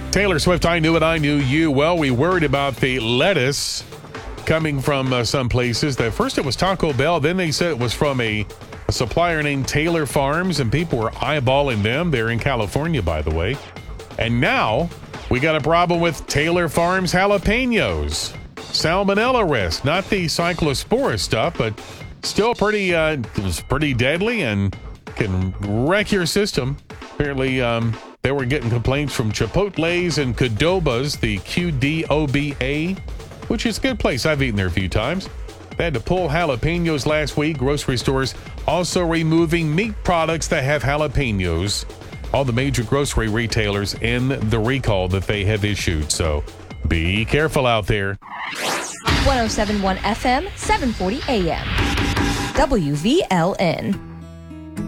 Taylor Swift, I Knew It, I Knew You. Well, we worried about the lettuce coming from some places. At first it was Taco Bell. Then they said it was from a supplier named Taylor Farms, and people were eyeballing them. They're in California, by the way. And now we got a problem with Taylor Farms jalapenos. Salmonella risk, not the cyclospora stuff, but still pretty deadly and can wreck your system. Apparently, they were getting complaints from Chipotle's and Qdoba's, the QDOBA, which is a good place. I've eaten there a few times. They had to pull jalapenos last week. Grocery stores also removing meat products that have jalapenos. All the major grocery retailers in the recall that they have issued. So be careful out there. 107.1 FM, 740 AM. WVLN.